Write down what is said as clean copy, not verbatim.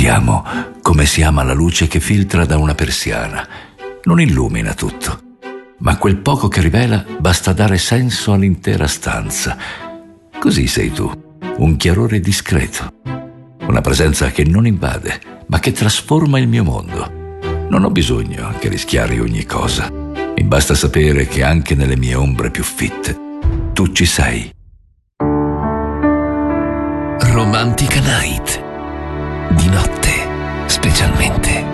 amo come si ama la luce che filtra da una persiana. Non illumina tutto, ma quel poco che rivela basta dare senso all'intera stanza. Così sei tu, un chiarore discreto, una presenza che non invade, ma che trasforma il mio mondo. Non ho bisogno che rischiari ogni cosa. Mi basta sapere che anche nelle mie ombre più fitte tu ci sei. Romantica Night. Di notte, specialmente.